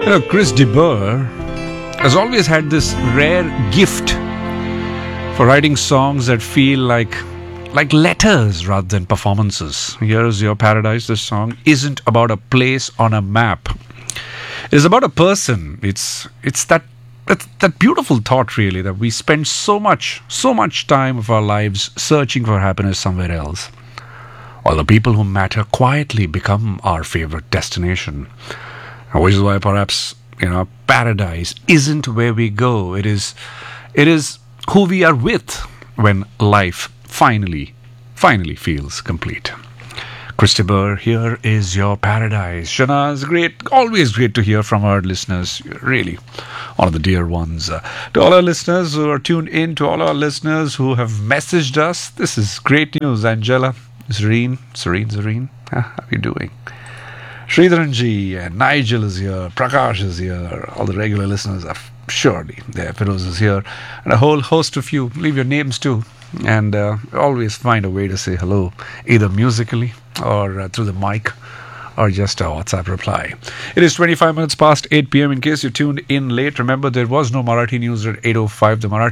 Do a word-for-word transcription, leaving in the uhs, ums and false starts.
You know, Chris de Burgh has always had this rare gift for writing songs that feel like like letters rather than performances. Here's Your Paradise. This song isn't about a place on a map. It's about a person. It's it's that that, that beautiful thought, really, that we spend so much, so much time of our lives searching for happiness somewhere else. While the people who matter quietly become our favorite destination. Which is why perhaps, you know, paradise isn't where we go. It is, it is who we are with when life finally, finally feels complete. Chris de Burgh, here is Your Paradise. Shanaz, great, always great to hear from our listeners. Really, one of the dear ones. Uh, to all our listeners who are tuned in, to all our listeners who have messaged us, this is great news. Angela, Serene, Serene, Serene, huh? How are you doing? Sridharanji and Nigel is here, Prakash is here, all the regular listeners are surely there. Feroz is here, and a whole host of you. Leave your names too, and uh, always find a way to say hello, either musically or uh, through the mic, or just a WhatsApp reply. It is twenty-five minutes past eight p.m. In case you tuned in late, remember there was no Marathi news at eight oh five. The Marathi